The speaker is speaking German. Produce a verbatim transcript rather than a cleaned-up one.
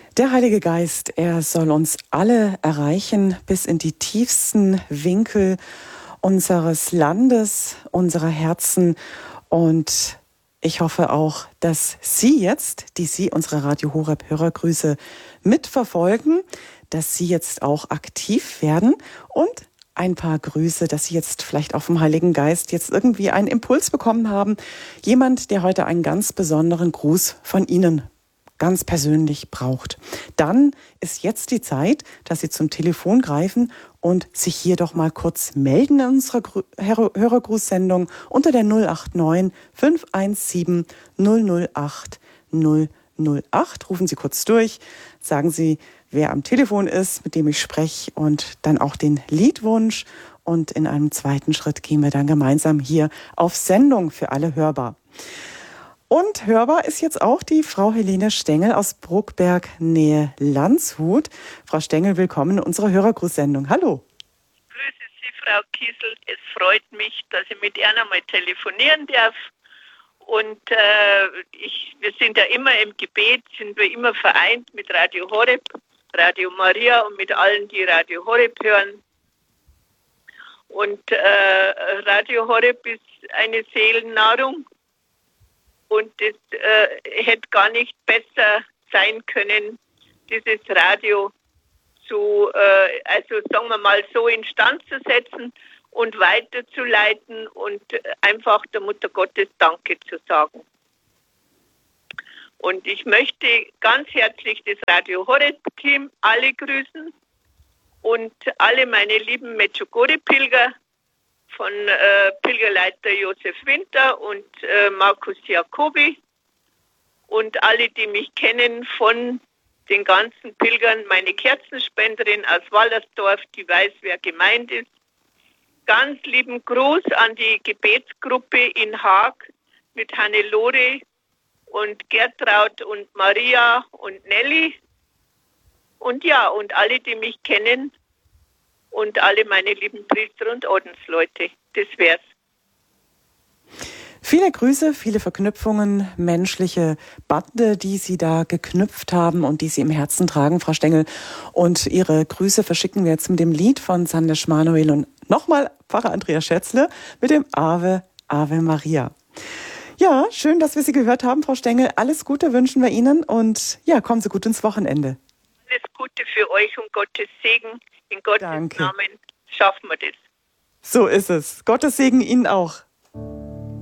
Der Heilige Geist, er soll uns alle erreichen bis in die tiefsten Winkel unseres Landes, unserer Herzen. Und ich hoffe auch, dass Sie jetzt, die Sie unsere Radio Horeb Hörergrüße mitverfolgen, dass Sie jetzt auch aktiv werden und ein paar Grüße, dass Sie jetzt vielleicht auch vom Heiligen Geist jetzt irgendwie einen Impuls bekommen haben. Jemand, der heute einen ganz besonderen Gruß von Ihnen ganz persönlich braucht. Dann ist jetzt die Zeit, dass Sie zum Telefon greifen und sich hier doch mal kurz melden in unserer Hörergrußsendung unter der null acht neun fünf eins sieben null null acht null null acht. Rufen Sie kurz durch, sagen Sie, wer am Telefon ist, mit dem ich spreche, und dann auch den Liedwunsch. Und in einem zweiten Schritt gehen wir dann gemeinsam hier auf Sendung für alle hörbar. Und hörbar ist jetzt auch die Frau Helene Stengel aus Bruckberg, Nähe Landshut. Frau Stengel, willkommen in unserer Hörergrußsendung. Hallo. Grüße Sie, Frau Kiesel. Es freut mich, dass ich mit Ihnen einmal telefonieren darf. Und äh, ich, wir sind ja immer im Gebet, sind wir immer vereint mit Radio Horeb, Radio Maria und mit allen, die Radio Horeb hören. Und äh, Radio Horeb ist eine Seelennahrung. Und es äh, hätte gar nicht besser sein können, dieses Radio zu, äh, also sagen wir mal, so instand zu setzen und weiterzuleiten und einfach der Mutter Gottes Danke zu sagen. Und ich möchte ganz herzlich das Radio Horeb-Team alle grüßen und alle meine lieben Medjugorje-Pilger von äh, Pilgerleiter Josef Winter und äh, Markus Jacobi und alle, die mich kennen von den ganzen Pilgern, meine Kerzenspenderin aus Wallersdorf, die weiß, wer gemeint ist. Ganz lieben Gruß an die Gebetsgruppe in Haag mit Hannelore und Gertraud und Maria und Nelly. Und ja, und alle, die mich kennen, und alle meine lieben Priester und Ordensleute. Das wär's. Viele Grüße, viele Verknüpfungen, menschliche Bande, die Sie da geknüpft haben und die Sie im Herzen tragen, Frau Stengel. Und Ihre Grüße verschicken wir jetzt mit dem Lied von Sandesh Manuel und nochmal Pfarrer Andreas Schätzle mit dem Ave, Ave Maria. Ja, schön, dass wir Sie gehört haben, Frau Stengel. Alles Gute wünschen wir Ihnen und ja, kommen Sie gut ins Wochenende. Alles Gute für euch und Gottes Segen. In Gottes Danke. Namen schaffen wir das. So ist es. Gottes Segen Ihnen auch.